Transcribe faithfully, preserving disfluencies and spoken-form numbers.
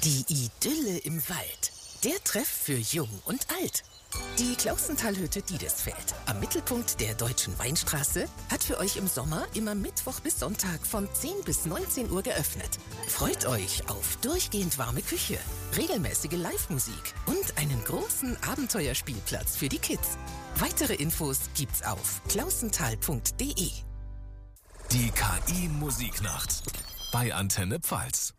Die Idylle im Wald. Der Treff für Jung und Alt. Die Klausenthalhütte Diedesfeld am Mittelpunkt der Deutschen Weinstraße hat für euch im Sommer immer Mittwoch bis Sonntag von zehn bis neunzehn Uhr geöffnet. Freut euch auf durchgehend warme Küche, regelmäßige Live-Musik und einen großen Abenteuerspielplatz für die Kids. Weitere Infos gibt's auf klausenthal punkt de. Die K I-Musiknacht bei Antenne Pfalz.